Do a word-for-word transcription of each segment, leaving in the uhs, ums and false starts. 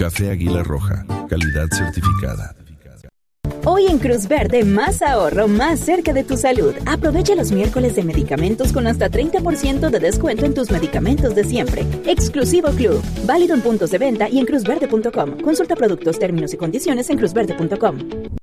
Café Águila Roja, calidad certificada. Hoy en Cruz Verde, más ahorro, más cerca de tu salud. Aprovecha los miércoles de medicamentos con hasta treinta por ciento de descuento en tus medicamentos de siempre. Exclusivo Club. Válido en puntos de venta y en cruz verde punto com. Consulta productos, términos y condiciones en cruz verde punto com.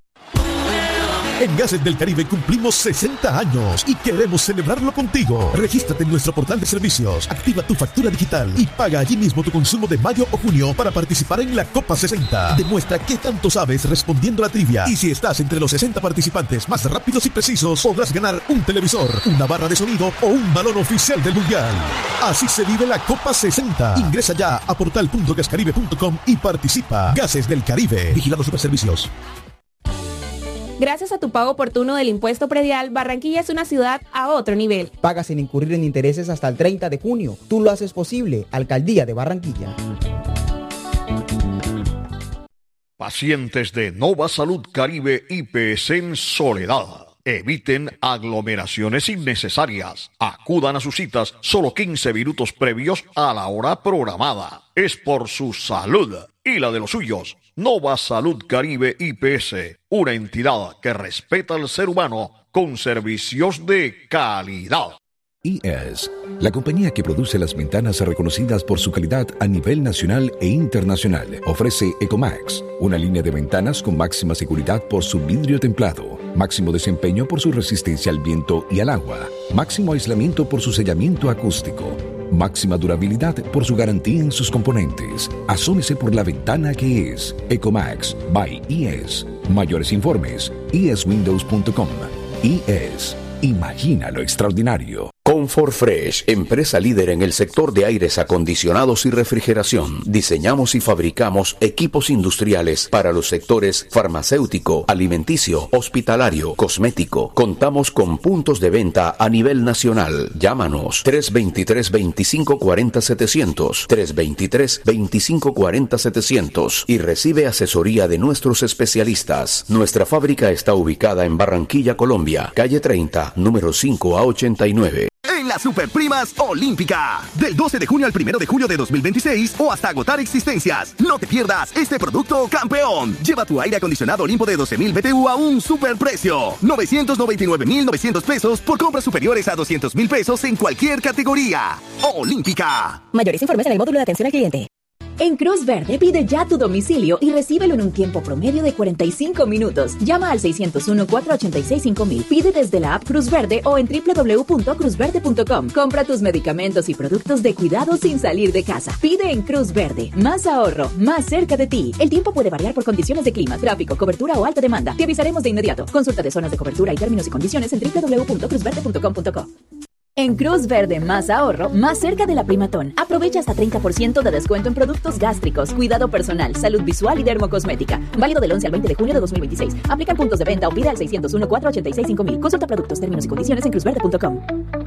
En Gases del Caribe cumplimos sesenta años y queremos celebrarlo contigo. Regístrate en nuestro portal de servicios, activa tu factura digital y paga allí mismo tu consumo de mayo o junio para participar en la Copa sesenta. Demuestra qué tanto sabes respondiendo a la trivia. Y si estás entre los sesenta participantes más rápidos y precisos, podrás ganar un televisor, una barra de sonido o un balón oficial del Mundial. Así se vive la Copa sesenta. Ingresa ya a portal punto gas caribe punto com y participa. Gases del Caribe. Vigilado Superservicios. Gracias a tu pago oportuno del impuesto predial, Barranquilla es una ciudad a otro nivel. Paga sin incurrir en intereses hasta el treinta de junio. Tú lo haces posible. Alcaldía de Barranquilla. Pacientes de Nova Salud Caribe I P S en Soledad. Eviten aglomeraciones innecesarias. Acudan a sus citas solo quince minutos previos a la hora programada. Es por su salud y la de los suyos. Nova Salud Caribe I P S, una entidad que respeta al ser humano con servicios de calidad. I E S, la compañía que produce las ventanas reconocidas por su calidad a nivel nacional e internacional, ofrece Ecomax, una línea de ventanas con máxima seguridad por su vidrio templado, máximo desempeño por su resistencia al viento y al agua, máximo aislamiento por su sellamiento acústico, máxima durabilidad por su garantía en sus componentes. Asómese por la ventana que es Ecomax by I E S. Mayores informes, i es windows punto com. I E S. Imagina lo extraordinario. Comfort Fresh, empresa líder en el sector de aires acondicionados y refrigeración. Diseñamos y fabricamos equipos industriales para los sectores farmacéutico, alimenticio, hospitalario, cosmético. Contamos con puntos de venta a nivel nacional. Llámanos tres dos tres, veinticinco cuarenta, setecientos, tres dos tres, veinticinco cuarenta, setecientos y recibe asesoría de nuestros especialistas. Nuestra fábrica está ubicada en Barranquilla, Colombia, calle treinta, número cinco a ochenta y nueve. En las Superprimas Olímpica, del doce de junio al primero de julio de dos mil veintiséis o hasta agotar existencias. No te pierdas este producto campeón. Lleva tu aire acondicionado Olimpo de doce mil B T U a un superprecio. novecientos noventa y nueve mil novecientos pesos por compras superiores a doscientos mil pesos en cualquier categoría. Olímpica. Mayores informes en el módulo de atención al cliente. En Cruz Verde pide ya tu domicilio y recíbelo en un tiempo promedio de cuarenta y cinco minutos. Llama al seiscientos uno, cuatrocientos ochenta y seis, cinco mil. Pide desde la app Cruz Verde o en doble u doble u doble u punto cruz verde punto com. Compra tus medicamentos y productos de cuidado sin salir de casa. Pide en Cruz Verde. Más ahorro, más cerca de ti. El tiempo puede variar por condiciones de clima, tráfico, cobertura o alta demanda. Te avisaremos de inmediato. Consulta de zonas de cobertura y términos y condiciones en doble u doble u doble u punto cruz verde punto com punto co. En Cruz Verde, más ahorro, más cerca de la Primatón. Aprovecha hasta treinta por ciento de descuento en productos gástricos, cuidado personal, salud visual y dermocosmética. Válido del once al veinte de junio de dos mil veintiséis. Aplican puntos de venta o pide al seiscientos uno, cuatrocientos ochenta y seis, cinco mil. Consulta productos, términos y condiciones en cruz verde punto com.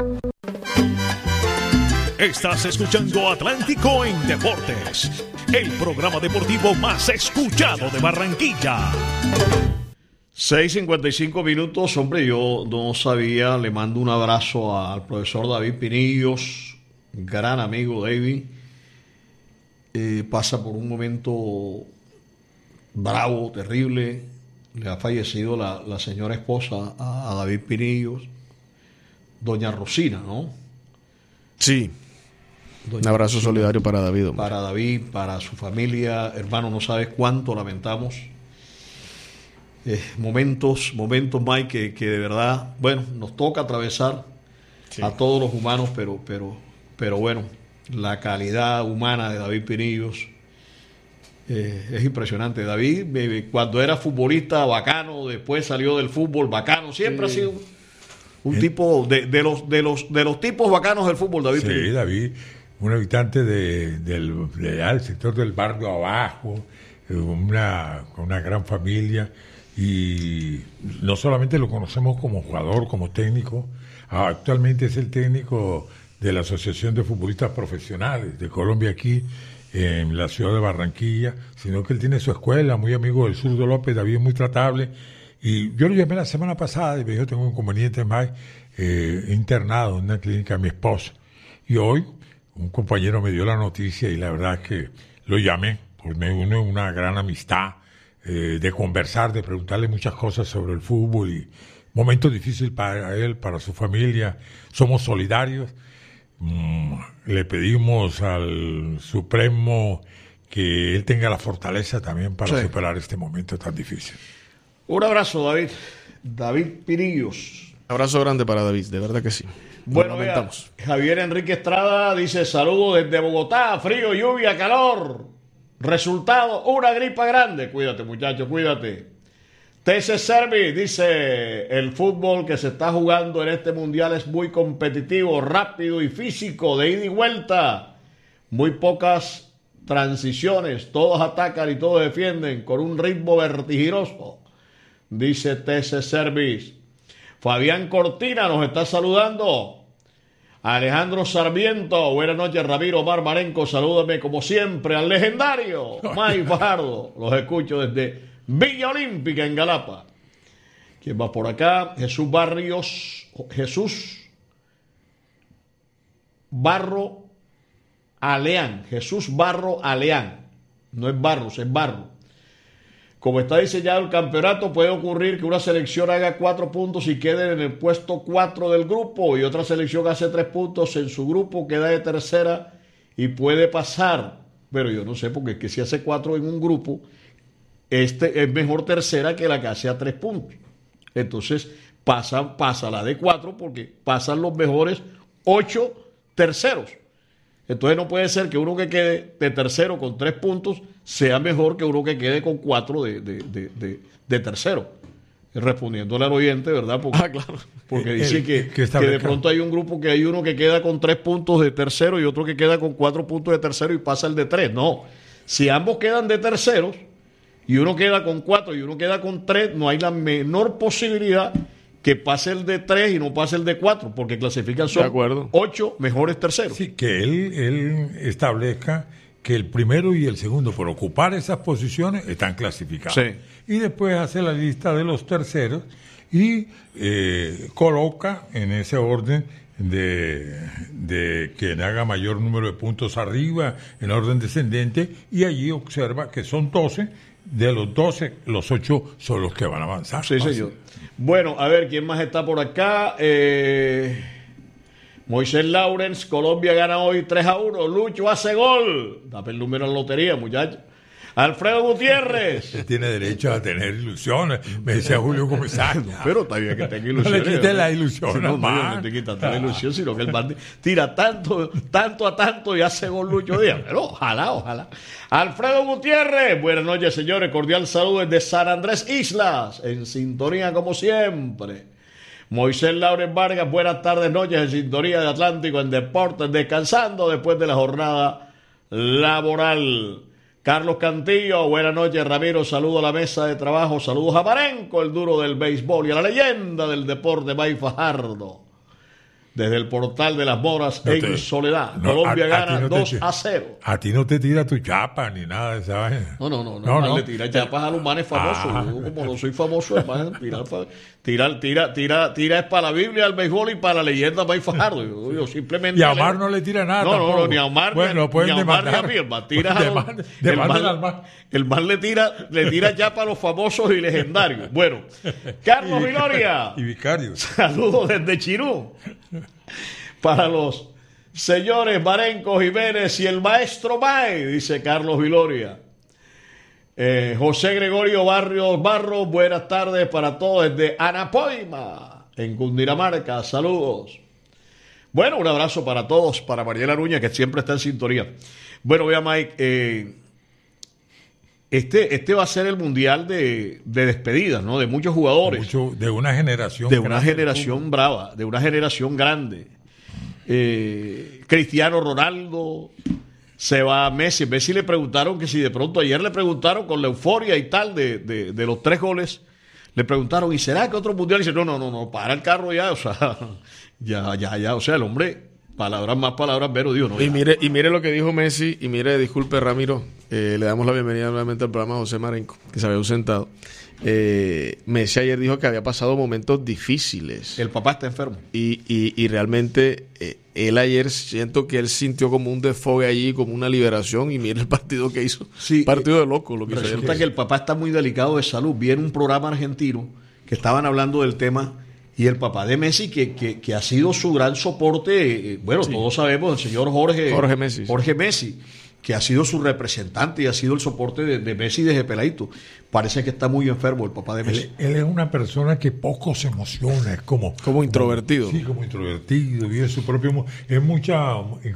Estás escuchando Atlántico en Deportes, el programa deportivo más escuchado de Barranquilla. seis cincuenta y cinco minutos, hombre, yo no sabía, le mando un abrazo al profesor David Pinillos, gran amigo David, eh, pasa por un momento bravo, terrible, le ha fallecido la, la señora esposa a, a David Pinillos, doña Rosina, ¿no? Sí, doña un abrazo Rosina, solidario para David. Hombre. Para David, para su familia, hermano, no sabes cuánto lamentamos. Eh, momentos, momentos, Mike, que, que de verdad, bueno, nos toca atravesar sí. a todos los humanos, pero, pero, pero bueno, la calidad humana de David Pinillos eh, es impresionante. David, eh, cuando era futbolista, bacano, después salió del fútbol, bacano, siempre sí. ha sido un, un eh. tipo de, de los de los de los tipos bacanos del fútbol, David sí, Pinillos. Sí, David, un habitante de, del, de, del sector del barrio abajo, una, una gran familia. Y no solamente lo conocemos como jugador, como técnico, actualmente es el técnico de la Asociación de Futbolistas Profesionales de Colombia aquí en la ciudad de Barranquilla, sino que él tiene su escuela, muy amigo del Zurdo López, David muy tratable, y yo lo llamé la semana pasada y me dijo, tengo un inconveniente más, eh, internado en una clínica a mi esposa, y hoy un compañero me dio la noticia y la verdad es que lo llamé, pues me une una gran amistad, eh, de conversar, de preguntarle muchas cosas sobre el fútbol y momento difícil para él, para su familia. Somos solidarios. Mm, le pedimos al Supremo que él tenga la fortaleza también para sí. superar este momento tan difícil. Un abrazo, David. David Pirillos. Abrazo grande para David, de verdad que sí. Bueno, vea, Javier Enrique Estrada dice: saludos desde Bogotá, frío, lluvia, calor. Resultado, una gripa grande. Cuídate, muchacho, cuídate. T C Service dice: el fútbol que se está jugando en este mundial es muy competitivo, rápido y físico, de ida y vuelta. Muy pocas transiciones, todos atacan y todos defienden con un ritmo vertiginoso, dice T C Service. Fabián Cortina nos está saludando. Alejandro Sarmiento, buenas noches. Ramiro Omar Marenco, salúdame como siempre al legendario Mike Fajardo. Los escucho desde Villa Olímpica en Galapa. ¿Quién va por acá? Jesús Barrios, Jesús Barro Aleán, Jesús Barro Aleán. No es Barros, es Barro. Como está diseñado el campeonato, puede ocurrir que una selección haga cuatro puntos y quede en el puesto cuatro del grupo, y otra selección hace tres puntos en su grupo, queda de tercera y puede pasar. Pero yo no sé, porque es que si hace cuatro en un grupo, este es mejor tercera que la que hace a tres puntos. Entonces pasa, pasa la de cuatro, porque pasan los mejores ocho terceros. Entonces no puede ser que uno que quede de tercero con tres puntos sea mejor que uno que quede con cuatro de, de, de, de, de tercero. Respondiéndole al oyente, ¿verdad? Porque, ah, claro. porque dice el, que, que, que de pronto hay un grupo que hay uno que queda con tres puntos de tercero y otro que queda con cuatro puntos de tercero y pasa el de tres. No. Si ambos quedan de terceros y uno queda con cuatro y uno queda con tres, no hay la menor posibilidad que pase el de tres y no pase el de cuatro, porque clasifican son ocho mejores terceros. Sí, que él, él establezca que el primero y el segundo, por ocupar esas posiciones, están clasificados. Sí. Y después hace la lista de los terceros y eh, coloca en ese orden de, de quien haga mayor número de puntos arriba, en orden descendente, y allí observa que son doce. De los doce, los ocho son los que van a avanzar. Sí, señor. Bueno, a ver, ¿quién más está por acá? Eh, Moisés Lawrence, Colombia gana hoy tres a uno. Lucho hace gol. Dame el número en la lotería, muchachos. Alfredo Gutiérrez. Él tiene derecho a tener ilusiones, me decía Julio Comesaña. No, pero está bien que tenga ilusiones. No le quite la ilusión. Si no, no, no te quitas la ilusión, sino que el man tira tanto, tanto a tanto y hace gol Lucho Díaz. Pero ojalá, ojalá. Alfredo Gutiérrez, buenas noches, señores. Cordial saludo desde San Andrés Islas, en sintonía como siempre. Moisés Lauren Vargas, buenas tardes, noches, en sintonía de Atlántico en Deportes, descansando después de la jornada laboral. Carlos Cantillo, buenas noches, Ramiro, saludo a la mesa de trabajo, saludos a Marenco, el duro del béisbol, y a la leyenda del deporte, Mike Fajardo. Desde el portal de las Moras, no te, en Soledad. No, Colombia a, gana a no dos a cero. A ti no te tira tu chapa ni nada de esa vaina. No, no, no. No, no, no. Le tira chapas a los manes famosos. Ah. Yo, como no soy famoso, hermano, tirar, tirar, tira, tira, tira es para la Biblia, al béisbol y para la leyenda Mike Fajardo. Yo, yo simplemente. Y a Omar le... no le tira nada. No, tampoco. no, no, ni a Omar, bueno, ni, ni a Omar ni a mí. El man tira a los, el man, el man le tira, le tira chapa a los famosos y legendarios. Bueno, Carlos Viloria. Y vicarios. Saludos desde Chirú. Para los señores Marenco, Jiménez y el maestro May, dice Carlos Viloria. Eh, José Gregorio Barrios Barros, buenas tardes para todos desde Anapoima, en Cundinamarca. Saludos. Bueno, un abrazo para todos, para Mariela Nuña, que siempre está en sintonía. Bueno, vea, Mike, eh, este, este va a ser el mundial de, de despedidas, ¿no? De muchos jugadores. Mucho, de una generación. De una generación brava, de una generación grande. Eh, Cristiano Ronaldo, se va a Messi. Messi le preguntaron que si de pronto, ayer le preguntaron con la euforia y tal de, de, de los tres goles, le preguntaron, ¿y será que otro mundial? Y dice, no, no, no, no, para el carro ya, o sea, ya, ya, ya, o sea, el hombre, palabras más, palabras menos, digo, no. Y mire, y mire lo que dijo Messi, y mire, disculpe Ramiro, Eh, le damos la bienvenida nuevamente al programa a José Marenco, que se había ausentado. Eh, Messi ayer dijo que había pasado momentos difíciles. El papá está enfermo. Y, y, y realmente eh, él ayer siento que él sintió como un desfogue allí, como una liberación, y mira el partido que hizo. Sí, partido de loco lo que hizo resulta ayer. que el papá está muy delicado de salud. Viene un programa argentino que estaban hablando del tema, y el papá de Messi, que, que, que ha sido su gran soporte, eh, bueno, sí. todos sabemos, el señor Jorge, Jorge Messi. Jorge Messi, que ha sido su representante y ha sido el soporte de, de Messi desde peladito. Parece que está muy enfermo el papá de Messi. Él, él es una persona que poco se emociona, es como... Como introvertido. Como, sí, como introvertido, vive su propio... Es mucha...